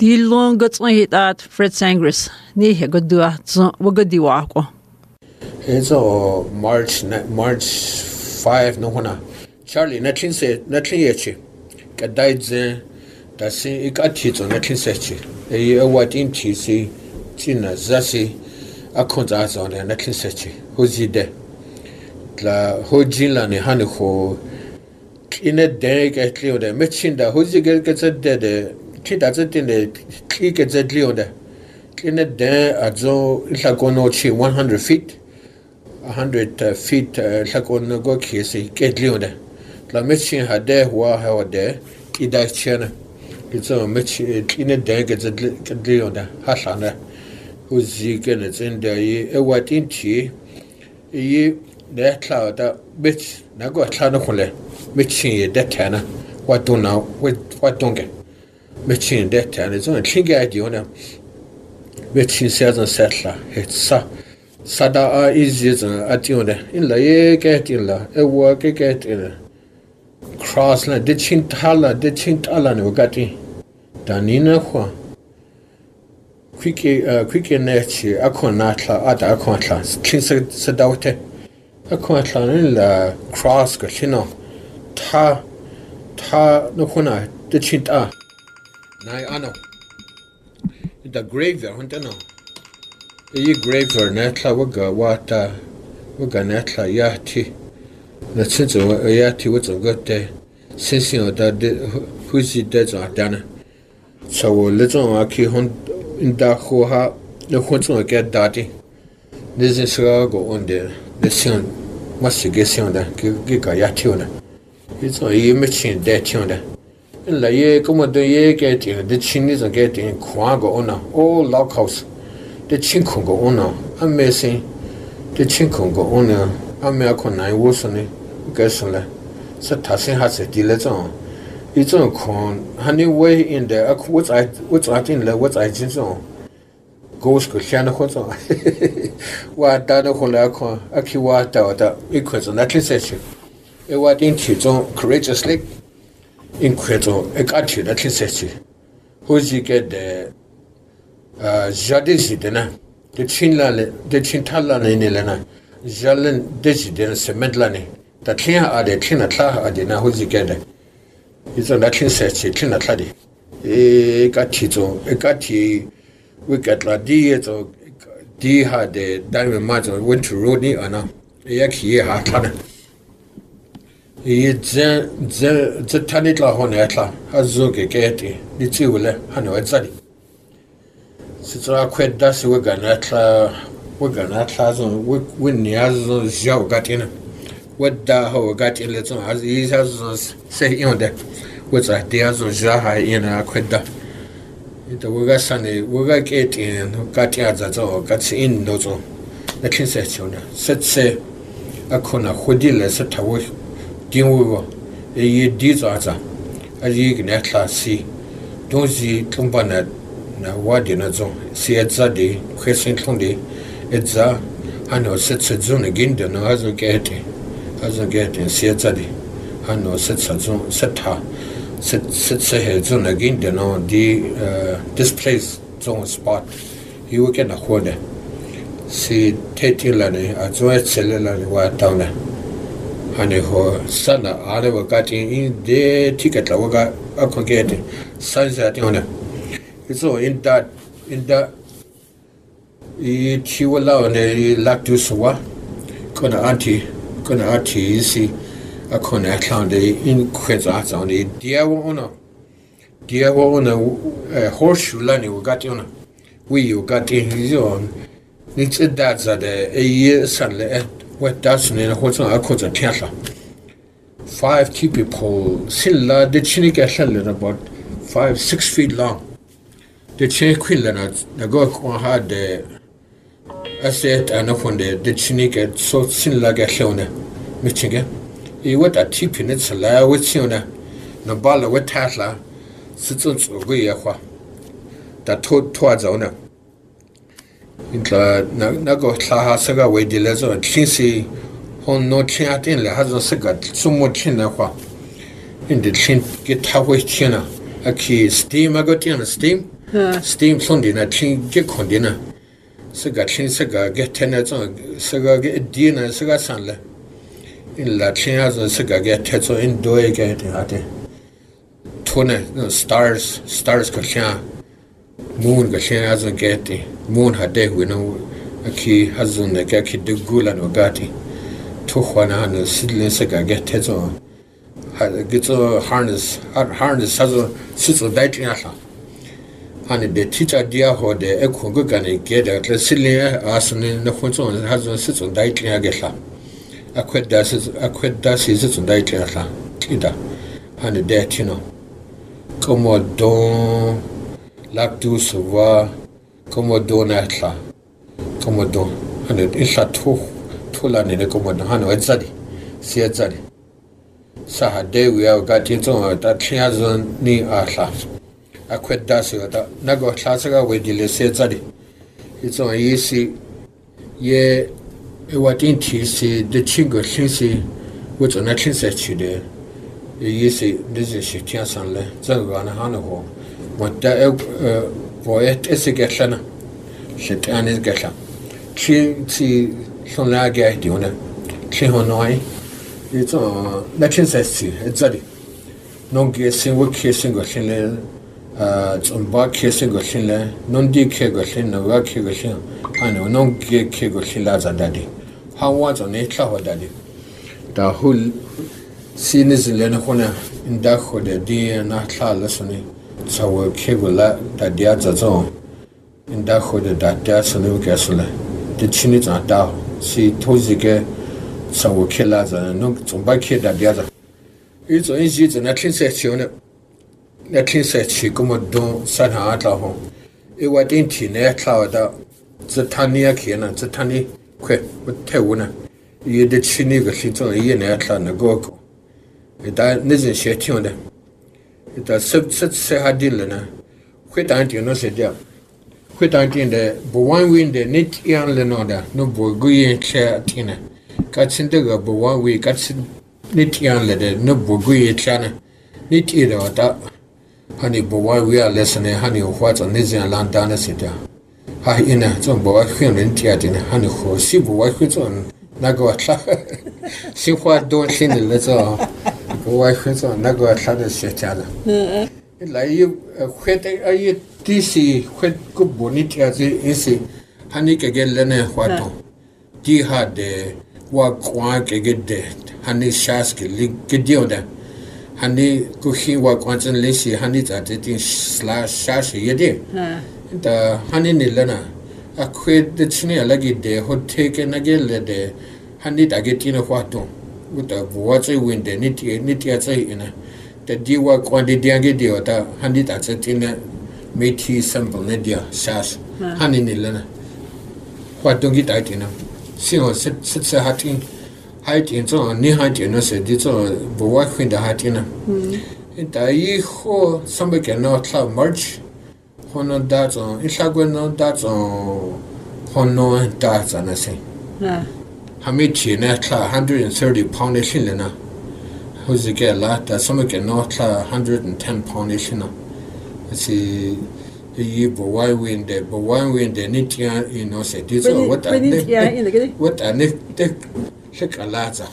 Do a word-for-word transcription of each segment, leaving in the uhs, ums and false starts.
The longest one hit at Fred Sangris. Ni he good do a good do aqua. It's all March March five no one. Charlie nothing said nothing yet. Got died there. That's it got it on nothing said. A year what in T C Tina Zassi a contract on the nothing said. Who's he there? La Hojila ne Hanuho in a day get clear the Mitchinda. Who's he gets a dead? Kid that's it in the click at the Leoda. In a day at Zo Lagonochi one hundred feet, a hundred feet Lagonogo Kisi, get Leoda. La Mitchin had there, who are there, Kida Chena. It's a Mitch in a day gets a Leoda, Hashana, who's he gets in there, a white inchi, ye, that cloud, that bitch, Nago Tanahole, Mitchin, that tanner, what do now, what don't get. Machine that and it's only king idea on them. Machine says and settler, it's sa Sada is at you in la ye get in la, a work get in a crossland, did chin tala, did chin tala, no gatti. Danina qua quicky, quicky nature, a conatla at a contrast, chin sedaute, a contrast in la cross, you know, ta ta no kuna, the chin ah. Nay, I know. The graveyard, I don't know. The graveyard, Natla, Waga, Wata, Waga Natla, Yati. The sense of Yati was a good day. Since you know that who's the dead are done. So, little Aki hunt in Dahoha, the Hunter get daddy. This is go on there. The son must get on the Giga Yationa. It's a machine dead on there. In la ye como de ye getting the Chinese are getting quago ona all lock house the chinkongo ona amazing the chinkongo ona American nine was on it gasole so tassing has a deal on it's on con honey way in there what I what's I think what I just on goes to Shana Hoto what that whole Akiwa that equals on that session it was into on courageously Incredible, a got you that says who's you get the Jadizidena, the Chinla, the Chintala in Elena, Jalen Desidena Semedlani, the Tina are the Tina Tla Adina, who's you get it? It's on that says Tina Tladi. A got you, a got you, we got La Diet or D had the diamond mother went to Rodney or no, Yaki Hatana. It's the Tanitla Honetla, Hazuki Geti, the Tiwile, Hano Zadi. Sitra quet das Wiganatla, Wiganatla, Winiazo, Zhao got in. What the ho got in little as he has say in there. What's a Diazo Jaha in a quetta. The Wigasani, Wiga get in, got Yazazo, got in Nozo. The Kinsation said, say, Akuna, Hudilla, Setawi. Dingo, a ye disaster, a ye natla see. Don't see Tumbana, Nawadinazo, see at Zadi, Crescent Tundi, Edza, Hano sets a zone again, the no as a get it, as a get and see at Zadi, Hano sets a zone, set her, sets a zone again, the no, the displaced zone spot. You can afford it. See Tetilani, a joint cellular water down there. Honey, ho, sana, I never got in the ticket. I got a conget, sunset on it. So, in that, in that, she will allow a lack to swa. Gonna auntie, gonna auntie, you see, a connect on the inquest on the dear owner. Dear owner, horseshoe lining we got on. We you got in his own. It's a dad's at a year Sunday. What does in a hotel I call a theatre. Five key people, Silla, the Chinica Shellin about five, six feet long. The Chin Quillanat, the go had the asset and upon the Chinica so Silla Gashona, Michigan. He went a tip in its lair with Siona, Nabala with Tatla, Sitons of Guiaqua, that told towards owner. Intla Nago Tlaha Saga way de Lezo and Chinsi Hon no chat in Le Hazan Sagat, somewhat Chinaqua. In the Chin get halfway China. A key steam, I got in a steam. steam sondina chin ge kondina sega chin sega ge tena zo sega ge dina sega sanle in la chin az sega ge tezo in doe ge de ate tone stars stars ka chin moon ga chin az ge te moon hade we no aki hazun ge ki de gula no gati to khwana no sidle sega ge tezo ha ge zo harness harness hazo sizo dai chin ala and the teacher dia ho de e khongo gane ge de le silia asne na khonzo ha zo se zo dai tlia ge la akwet das akwet das is zo dai tlia la tida and de tino como don lactu sova como dona tla como don and in sa to to la ne como don ha no etsadi si etsadi sa ha de we ga ti zo ta tlia zo ni a la akwet das yo da nago classica we dile se tsadi it's on easy ye e watin ti si de chingo shinsi which on action set chi de ye si this is tian san le zanga na hana ho what da e voet es getlana shit an is getla chi ti son la ga di ona chi ho noi it's on action set chi tsadi non ge sin wo ke sin go shin le uh zum ba kese go shinle non di ke go shin no ga ke go shin ano non ke ke go shin la za dadi ha wa zo ne tla ho dadi da hul sinis le na khona inda kho de di na tla la so ne sa wo ke go la da dia za zo inda kho de da dia so ne ke so la de chini za da si to zi ke sa wo ke la za no zum ba ke da dia za i zo in ji na chin se chi ne na chin se chi como don san ha ta ho e wa tin ti ne tla da zi tan ya ke na zi tan ni kwe te wu na ye de chi ni ge shi zo ye ne tla na go ko e da ne zin she ti de e da se se se ha di le na kwe dan ti no se dia kwe dan ti de bo wan win de ne ti yan le no da no bo gu yin che ti na ka chin de ge bo wan wi ka chin ne ti yan le de no bo gu yin cha na ni ti de da honey boy we are listening honey what on this land down city ha ina zo boy khun rin tia din honey ho si boy khun zo na go tla si hwa do shin le zo boy khun zo na go tla de se tia da la yu khwet ai ti si khwet ku bonit ya zi isi honey ke gel ne hwa to di ha de wa kwa ke ge de honey shas ke li ke dio da hani kuhin wa kwanchen lesi hani za de tin slash shash yede da hani ne lana akwe de chini alagi de hote ke na gele de hani da ge tin hwa to uta wa chai win de nit nit ya chai ina de di wa kwan de diang ge de da hani da che tin me ti sample ne dia shash hani ne lana hwa to gi da tin si ho sit sit sa hatin hai tin zo ni hai tin no se di zo bo wa khwin da ha tin na da yi ho sambe ke no tla march hono da zo i sha gwen no da zo hono da za na se ha ha mi chi na tla one hundred thirty pound shin le na ho zi ke la da sambe ke no tla one hundred ten pound shin na si yi bo wa win de bo wa win de ni tia i no se di zo what da ne what da ne Shikalaza.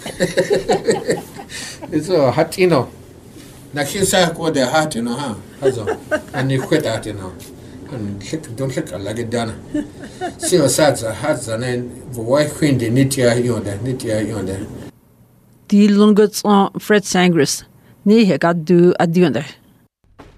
It's a hatino. Nakisa ko de hatino, ha. Hazo. And you quit atino. And shick don't shick a lagidana. See your sadza hats and then the wife queen de nitia yonder, nitia yonder. Die lunguts on Fred Sangris. Nee, he got do a dunder.